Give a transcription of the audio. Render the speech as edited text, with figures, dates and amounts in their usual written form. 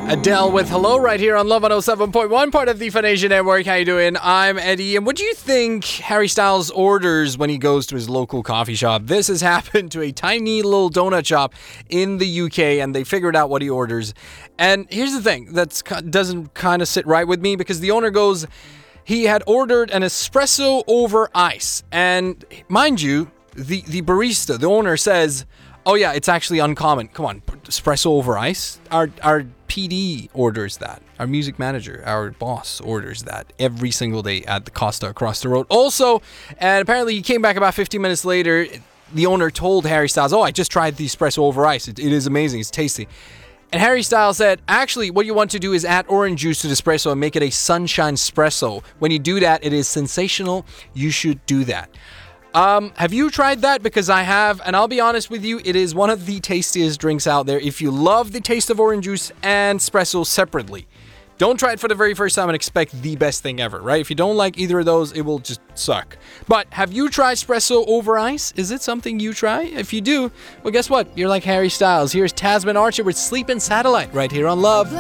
Adele with Hello right here on Love 107.1, part of the Funation Network. How you doing? I'm Eddie. And what do you think Harry Styles orders when he goes to his local coffee shop? This has happened to a tiny little donut shop in the UK, and they figured out what he orders. And here's the thing that doesn't kind of sit right with me, because the owner goes, he had ordered an espresso over ice. And mind you, the barista, the owner says, oh yeah, it's actually uncommon. Come on, espresso over ice? Our PD orders that. Our music manager, our boss orders that every single day at the Costa across the road. Also, and apparently he came back about 15 minutes later, the owner told Harry Styles, oh, I just tried the espresso over ice. It is amazing. It's tasty. And Harry Styles said, actually, what you want to do is add orange juice to the espresso and make it a sunshine espresso. When you do that, it is sensational. You should do that. Have you tried that? Because I have, and I'll be honest with you, it is one of the tastiest drinks out there if you love the taste of orange juice and espresso separately. Don't try it for the very first time and expect the best thing ever, right? If you don't like either of those, it will just suck. But have you tried espresso over ice? Is it something you try? If you do, well, guess what? You're like Harry Styles. Here's Tasman Archer with Sleeping Satellite right here on Love.